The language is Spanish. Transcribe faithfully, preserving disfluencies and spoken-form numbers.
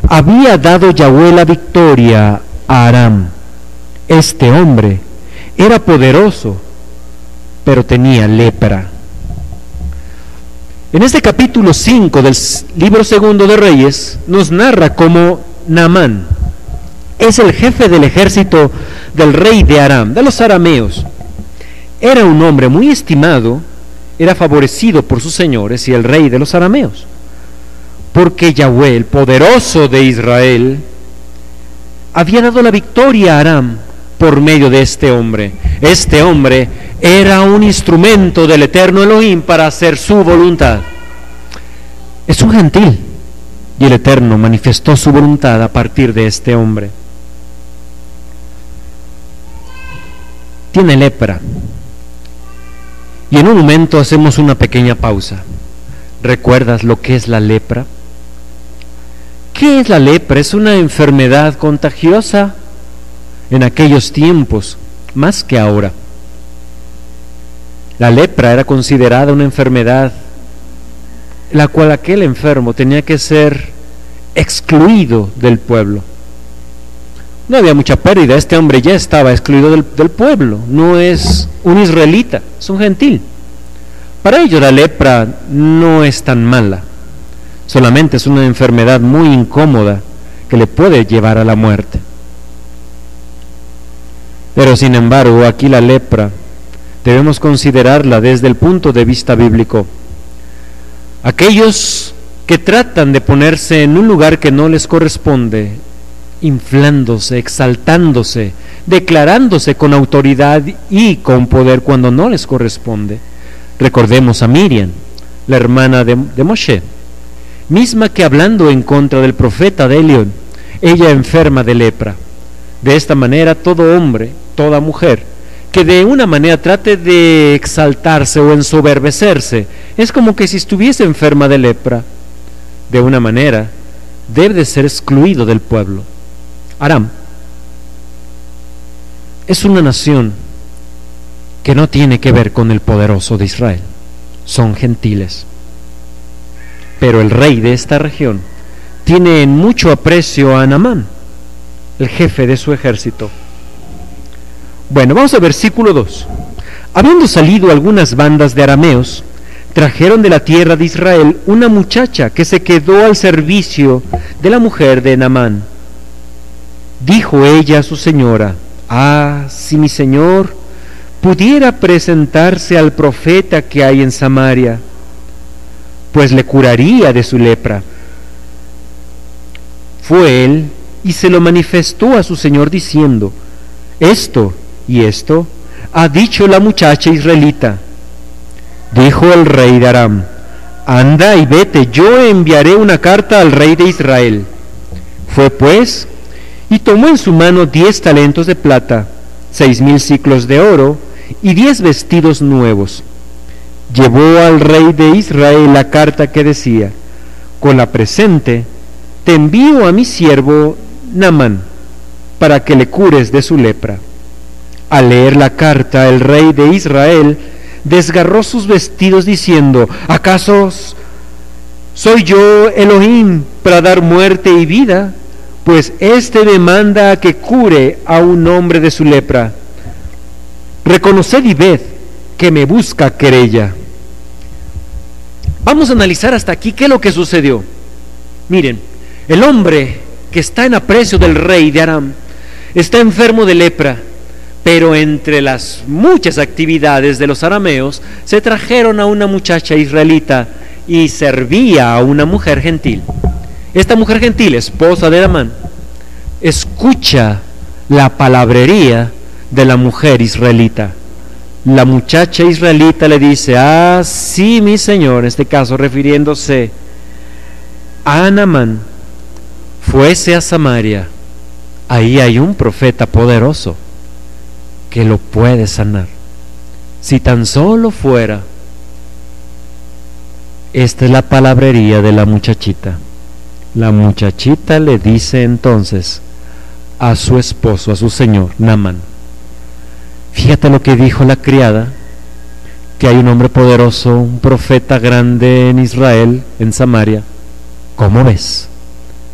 había dado Yahweh la victoria a Aram. Este hombre era poderoso, pero tenía lepra. En este capítulo cinco del libro segundo de Reyes nos narra cómo Naamán es el jefe del ejército del rey de Aram, de los arameos. Era un hombre muy estimado, era favorecido por sus señores y el rey de los arameos, porque Yahweh, el poderoso de Israel, había dado la victoria a Aram por medio de este hombre. Este hombre era un instrumento del eterno Elohim para hacer su voluntad. Es un gentil, y el Eterno manifestó su voluntad a partir de este hombre. Tiene lepra. Y en un momento hacemos una pequeña pausa. ¿Recuerdas lo que es la lepra? ¿Qué es la lepra? Es una enfermedad contagiosa en aquellos tiempos, más que ahora. La lepra era considerada una enfermedad la cual aquel enfermo tenía que ser excluido del pueblo. No había mucha pérdida, este hombre ya estaba excluido del, del pueblo, no es un israelita, es un gentil. Para ello la lepra no es tan mala, solamente es una enfermedad muy incómoda que le puede llevar a la muerte. Pero sin embargo, aquí la lepra debemos considerarla desde el punto de vista bíblico. Aquellos que tratan de ponerse en un lugar que no les corresponde, inflándose, exaltándose, declarándose con autoridad y con poder cuando no les corresponde. Recordemos a Miriam, la hermana de, de Moshe, misma que hablando en contra del profeta de Elión, ella enferma de lepra. De esta manera todo hombre, toda mujer que de una manera trate de exaltarse o ensoberbecerse, es como que si estuviese enferma de lepra. De una manera debe de ser excluido del pueblo. Aram es una nación que no tiene que ver con el poderoso de Israel, son gentiles. Pero el rey de esta región tiene en mucho aprecio a Naamán, el jefe de su ejército. Bueno, vamos al versículo dos. Habiendo salido algunas bandas de arameos, trajeron de la tierra de Israel una muchacha que se quedó al servicio de la mujer de Naamán. Dijo ella a su señora: ah, si mi señor pudiera presentarse al profeta que hay en Samaria, pues le curaría de su lepra. Fue él y se lo manifestó a su señor diciendo: esto y esto ha dicho la muchacha israelita. Dijo el rey de Aram: anda y vete, yo enviaré una carta al rey de Israel. Fue pues y tomó en su mano diez talentos de plata, seis mil siclos de oro y diez vestidos nuevos. Llevó al rey de Israel la carta que decía: con la presente te envío a mi siervo Naamán para que le cures de su lepra. Al leer la carta, el rey de Israel desgarró sus vestidos diciendo: ¿acaso soy yo Elohim para dar muerte y vida? Pues éste me manda a que cure a un hombre de su lepra. Reconoced y ved que me busca querella. Vamos a analizar hasta aquí qué es lo que sucedió. Miren, el hombre que está en aprecio del rey de Aram está enfermo de lepra, pero entre las muchas actividades de los arameos se trajeron a una muchacha israelita y servía a una mujer gentil. Esta mujer gentil, esposa de Naamán, escucha la palabrería de la mujer israelita. La muchacha israelita le dice: ah, sí, mi señor, en este caso refiriéndose a Naamán, fuese a Samaria, ahí hay un profeta poderoso que lo puede sanar. Si tan solo fuera. Esta es la palabrería de la muchachita. La muchachita le dice entonces a su esposo, a su señor, Naamán: fíjate lo que dijo la criada, que hay un hombre poderoso, un profeta grande en Israel, en Samaria. ¿Cómo ves?